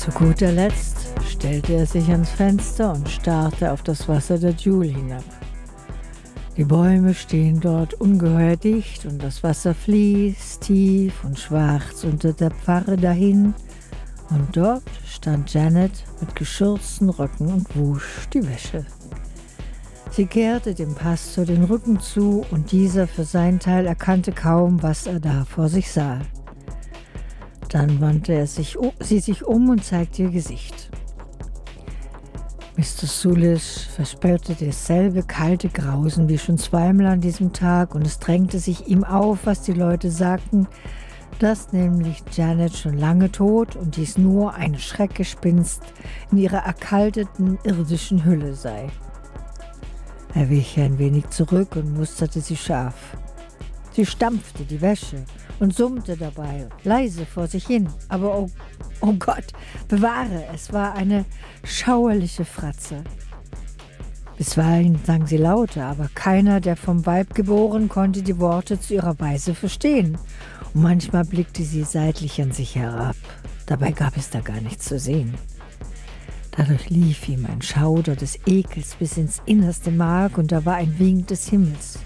Zu guter Letzt stellte er sich ans Fenster und starrte auf das Wasser der Joule hinab. Die Bäume stehen dort ungeheuer dicht und das Wasser fließt tief und schwarz unter der Pfarre dahin. Und dort stand Janet mit geschürzten Röcken und wusch die Wäsche. Sie kehrte dem Pastor den Rücken zu und dieser für seinen Teil erkannte kaum, was er da vor sich sah. Dann wandte sie sich um und zeigte ihr Gesicht. Mr. Sulish verspürte dasselbe kalte Grausen wie schon zweimal an diesem Tag und es drängte sich ihm auf, was die Leute sagten, dass nämlich Janet schon lange tot und dies nur ein Schreckgespenst in ihrer erkalteten irdischen Hülle sei. Er wich ein wenig zurück und musterte sie scharf. Sie stampfte die Wäsche und summte dabei leise vor sich hin, aber oh Gott, bewahre, es war eine schauerliche Fratze. Bisweilen sang sie lauter, aber keiner, der vom Weib geboren, konnte die Worte zu ihrer Weise verstehen. Und manchmal blickte sie seitlich an sich herab. Dabei gab es da gar nichts zu sehen. Dadurch lief ihm ein Schauder des Ekels bis ins innerste Mark und da war ein Wink des Himmels.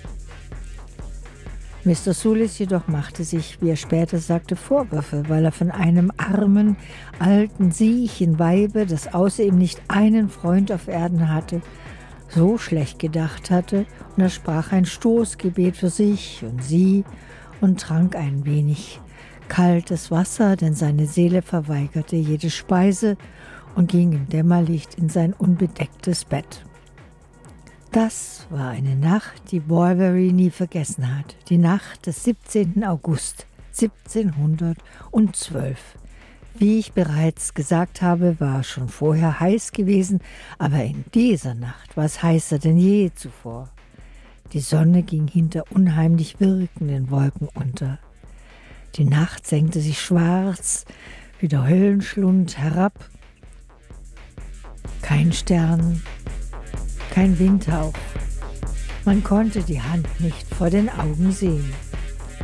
Mr. Sulish jedoch machte sich, wie er später sagte, Vorwürfe, weil er von einem armen, alten, siechen Weibe, das außer ihm nicht einen Freund auf Erden hatte, so schlecht gedacht hatte, und er sprach ein Stoßgebet für sich und sie und trank ein wenig kaltes Wasser, denn seine Seele verweigerte jede Speise und ging im Dämmerlicht in sein unbedecktes Bett. Das war eine Nacht, die Barbary nie vergessen hat. Die Nacht des 17. August 1712. Wie ich bereits gesagt habe, war es schon vorher heiß gewesen, aber in dieser Nacht war es heißer denn je zuvor. Die Sonne ging hinter unheimlich wirkenden Wolken unter. Die Nacht senkte sich schwarz wie der Höllenschlund herab. Kein Stern, kein Windhauch. Man konnte die Hand nicht vor den Augen sehen.